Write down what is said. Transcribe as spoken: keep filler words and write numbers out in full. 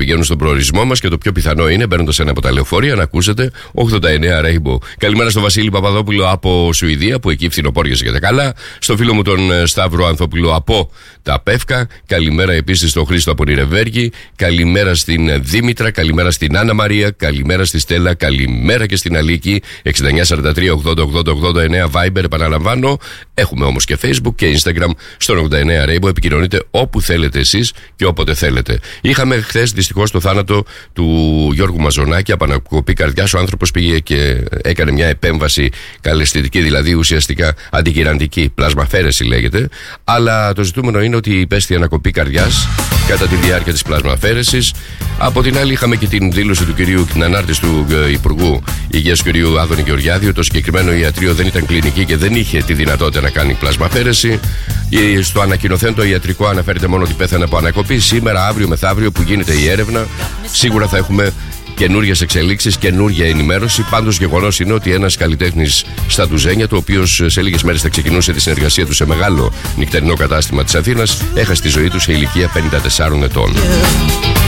πηγαίνουν στον προορισμό μας και το πιο πιθανό είναι, μπαίνοντας ένα από τα λεωφορεία, να ακούσετε ογδόντα εννέα Rainbow. Καλημέρα στον Βασίλη Παπαδόπουλο από Σουηδία, που εκεί φθινοπόριασε για τα καλά. Στο φίλο μου τον Σταύρο Ανθόπουλο από τα Πεύκα. Καλημέρα επίσης στον Χρήστο από Νιρεμβέργη. Καλημέρα στην Δήμητρα. Καλημέρα στην Άννα Μαρία. Καλημέρα στη Στέλλα. Καλημέρα και στην Αλίκη. εξήντα εννέα σαράντα τρία ογδόντα ογδόντα ογδόντα εννέα Viber, επαναλαμβάνω. Έχουμε όμως και Facebook και Instagram στον ογδόντα εννέα Rainbow. Επικοινωνείτε όπου θέλετε εσείς και όποτε θέλετε. Είχαμε χθες δυστυχώς το θάνατο του Γιώργου Μαζονάκη από ανακοπή καρδιάς. Ο άνθρωπος πήγε και έκανε μια επέμβαση καλλαισθητική, δηλαδή ουσιαστικά αντικυραντική, πλασμαφέρεση λέγεται. Αλλά το ζητούμενο είναι ότι υπέστη ανακοπή καρδιάς κατά τη διάρκεια της πλασμαφέρεσης. Από την άλλη, είχαμε και την δήλωση του κυρίου, την ανάρτηση του Υπουργού Υγείας του κυρίου Άδωνη Γεωργιάδη. Το συγκεκριμένο ιατρείο δεν ήταν κλινική και δεν είχε τη δυνατότητα να κάνει πλασμαφέρεση. Στο ανακοινωθέν το ιατρικό αναφέρεται μόνο ότι πέθανε από ανακοπή. Σήμερα, αύριο, μεθαύριο που γίνεται η έρευνα, σίγουρα θα έχουμε καινούριες εξελίξεις, καινούργια ενημέρωση. Πάντως, γεγονός είναι ότι ένας καλλιτέχνης στα Τουζένια, το οποίος σε λίγες μέρες θα ξεκινούσε τη συνεργασία του σε μεγάλο νυχτερινό κατάστημα της Αθήνας, έχασε τη ζωή του σε ηλικία πενήντα τεσσάρων ετών.